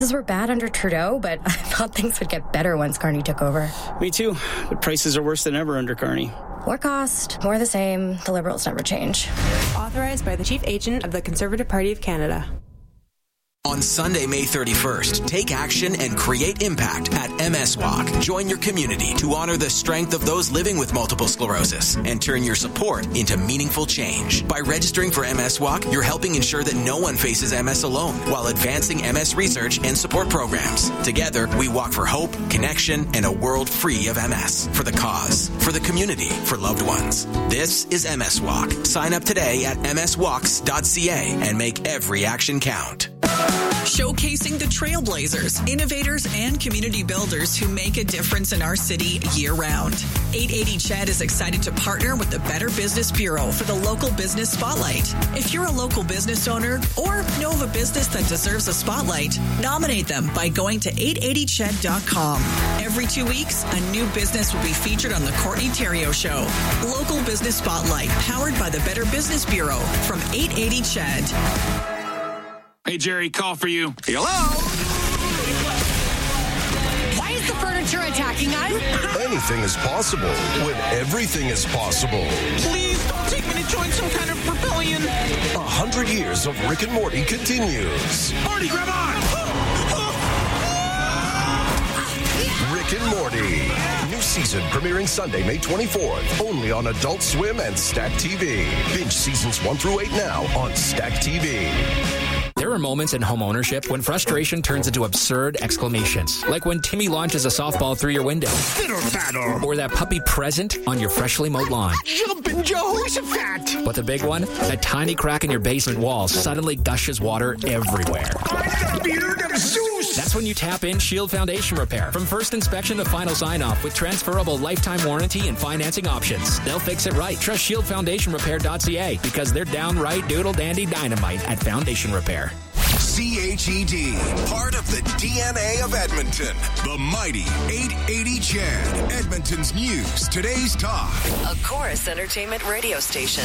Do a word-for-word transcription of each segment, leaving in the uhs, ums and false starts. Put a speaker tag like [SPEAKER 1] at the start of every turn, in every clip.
[SPEAKER 1] These were bad under Trudeau, but I thought things would get better once Carney took over.
[SPEAKER 2] Me too. The prices are worse than ever under Carney.
[SPEAKER 1] More cost, more the same. The Liberals never change.
[SPEAKER 3] Authorized by the Chief Agent of the Conservative Party of Canada.
[SPEAKER 4] On Sunday, May thirty-first, take action and create impact at M S Walk. Join your community to honor the strength of those living with multiple sclerosis and turn your support into meaningful change. By registering for M S Walk, you're helping ensure that no one faces M S alone while advancing M S research and support programs. Together, we walk for hope, connection, and a world free of M S. For the cause, for the community, for loved ones. This is M S Walk. Sign up today at m s walks dot c a and make every action count.
[SPEAKER 5] Showcasing the trailblazers, innovators, and community builders who make a difference in our city year-round. eight eighty C H E D is excited to partner with the Better Business Bureau for the Local Business Spotlight. If you're a local business owner or know of a business that deserves a spotlight, nominate them by going to eight eighty c h e d dot com. Every two weeks, a new business will be featured on the Courtney Theriault Show. Local Business Spotlight, powered by the Better Business Bureau from eight eighty C H E D.
[SPEAKER 6] Hey, Jerry, call for you. Hello?
[SPEAKER 7] Why is the furniture attacking us?
[SPEAKER 8] Anything is possible when everything is possible.
[SPEAKER 9] Please don't take me to join some kind of rebellion.
[SPEAKER 8] A hundred years of Rick and Morty continues.
[SPEAKER 6] Morty, grab on!
[SPEAKER 8] Rick and Morty. New season premiering Sunday, May twenty-fourth. Only on Adult Swim and Stack T V. Binge seasons one through eight now on Stack T V.
[SPEAKER 10] There are moments in home ownership when frustration turns into absurd exclamations. Like when Timmy launches a softball through your window. Or that puppy present on your freshly mowed lawn.
[SPEAKER 9] Jumpin' Jehoshaphat!
[SPEAKER 10] But the big one? A tiny crack in your basement wall suddenly gushes water everywhere.
[SPEAKER 9] I'm the beard of Zeus!
[SPEAKER 10] That's when you tap in Shield Foundation Repair. From first inspection to final sign-off with transferable lifetime warranty and financing options. They'll fix it right. Trust shield foundation repair dot c a because they're downright doodle-dandy dynamite at Foundation Repair.
[SPEAKER 11] C H E D, part of the D N A of Edmonton. The mighty eight eighty C H E D, Edmonton's news, today's talk.
[SPEAKER 12] A Chorus Entertainment radio station.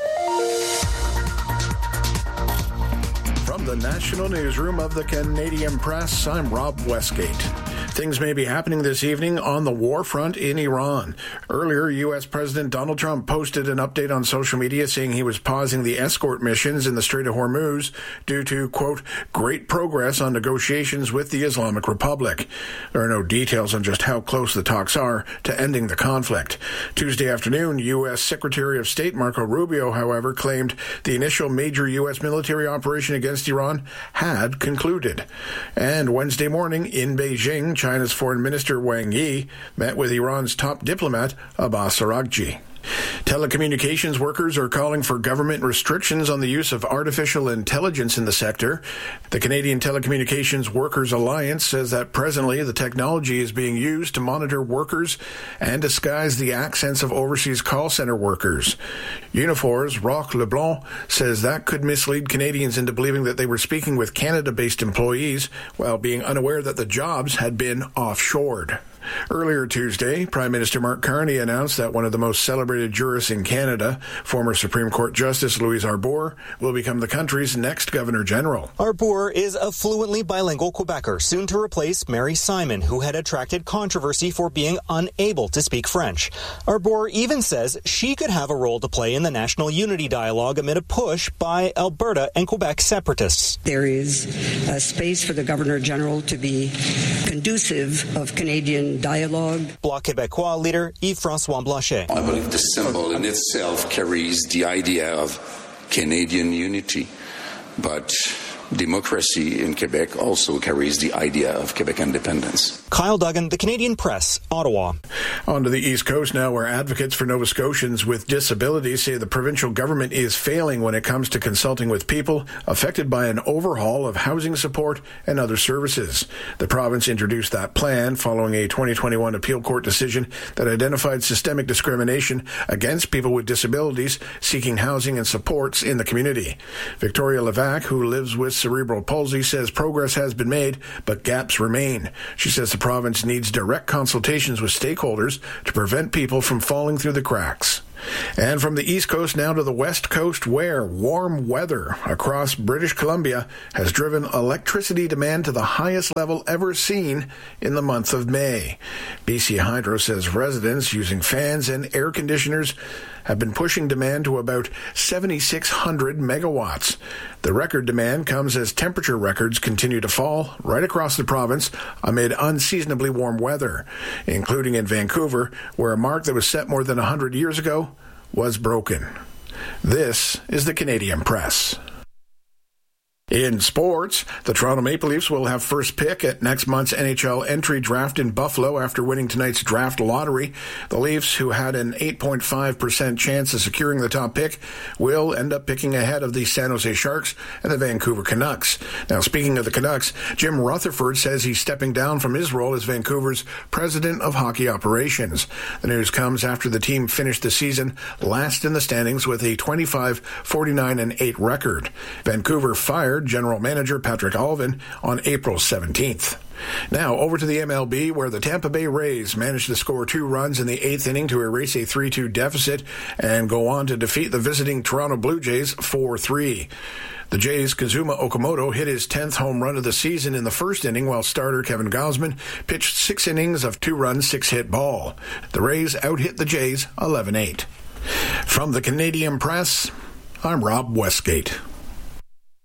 [SPEAKER 13] From the National Newsroom of the Canadian Press, I'm Rob Westgate. Things may be happening this evening on the war front in Iran. Earlier, U S. President Donald Trump posted an update on social media saying he was pausing the escort missions in the Strait of Hormuz due to, quote, great progress on negotiations with the Islamic Republic. There are no details on just how close the talks are to ending the conflict. Tuesday afternoon, U S. Secretary of State Marco Rubio, however, claimed the initial major U S military operation against Iran had concluded. And Wednesday morning in Beijing, China's Foreign Minister Wang Yi met with Iran's top diplomat Abbas Araghchi. Telecommunications workers are calling for government restrictions on the use of artificial intelligence in the sector. The Canadian Telecommunications Workers Alliance says that presently the technology is being used to monitor workers and disguise the accents of overseas call center workers. Unifor's Roch Leblanc says that could mislead Canadians into believing that they were speaking with Canada-based employees while being unaware that the jobs had been offshored. Earlier Tuesday, Prime Minister Mark Carney announced that one of the most celebrated jurists in Canada, former Supreme Court Justice Louise Arbour, will become the country's next Governor-General.
[SPEAKER 14] Arbour is a fluently bilingual Quebecer, soon to replace Mary Simon, who had attracted controversy for being unable to speak French. Arbour even says she could have a role to play in the national unity dialogue amid a push by Alberta and Quebec separatists.
[SPEAKER 15] There is a space for the Governor-General to be conducive of Canadian dialogue.
[SPEAKER 14] Bloc Québécois leader Yves-François Blanchet.
[SPEAKER 16] I believe the symbol in itself carries the idea of Canadian unity, but democracy in Quebec also carries the idea of Quebec independence.
[SPEAKER 14] Kyle Duggan, The Canadian Press, Ottawa.
[SPEAKER 13] On to the East Coast now, where advocates for Nova Scotians with disabilities say the provincial government is failing when it comes to consulting with people affected by an overhaul of housing support and other services. The province introduced that plan following a twenty twenty-one appeal court decision that identified systemic discrimination against people with disabilities seeking housing and supports in the community. Victoria Levac, who lives with cerebral palsy, says progress has been made, but gaps remain. She says the province needs direct consultations with stakeholders to prevent people from falling through the cracks. And from the East Coast now to the West Coast, where warm weather across British Columbia has driven electricity demand to the highest level ever seen in the month of May. B C Hydro says residents using fans and air conditioners have been pushing demand to about seven thousand six hundred megawatts. The record demand comes as temperature records continue to fall right across the province amid unseasonably warm weather, including in Vancouver, where a mark that was set more than one hundred years ago was broken. This is the Canadian Press. In sports, the Toronto Maple Leafs will have first pick at next month's N H L entry draft in Buffalo after winning tonight's draft lottery. The Leafs, who had an eight point five percent chance of securing the top pick, will end up picking ahead of the San Jose Sharks and the Vancouver Canucks. Now, speaking of the Canucks, Jim Rutherford says he's stepping down from his role as Vancouver's president of hockey operations. The news comes after the team finished the season last in the standings with a twenty-five, forty-nine, and eight record. Vancouver fired General Manager Patrick Allvin on April seventeenth. Now, over to the M L B, where the Tampa Bay Rays managed to score two runs in the eighth inning to erase a three two deficit and go on to defeat the visiting Toronto Blue Jays four three. The Jays' Kazuma Okamoto hit his tenth home run of the season in the first inning, while starter Kevin Gausman pitched six innings of two-run, six-hit ball. The Rays out-hit the Jays eleven eight. From the Canadian Press, I'm Rob Westgate.